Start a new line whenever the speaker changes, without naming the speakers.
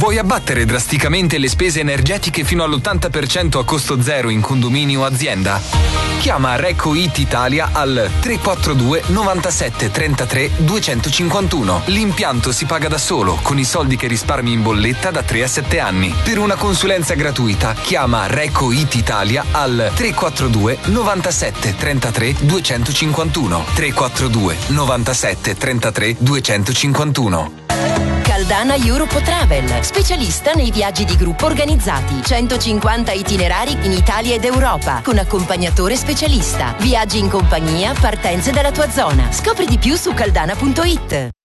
Vuoi abbattere drasticamente le spese energetiche fino all'80% a costo zero in condominio o azienda? Chiama Rec.O It Italia al 342 97 33 251. L'impianto si paga da solo con i soldi che risparmi in bolletta da 3 a 7 anni. Per una consulenza gratuita chiama Rec.O It Italia al 342 97 33 251. 342 97 33 251.
Caldana Europe Travel, specialista nei viaggi di gruppo organizzati. 150 itinerari in Italia ed Europa, con accompagnatore specialista. Viaggi in compagnia, partenze dalla tua zona. Scopri di più su caldana.it.